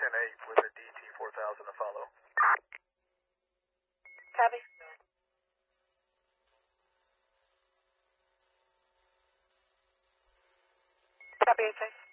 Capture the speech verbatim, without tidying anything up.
ten eight with a D T four thousand to follow. Copy. Copy, eight six.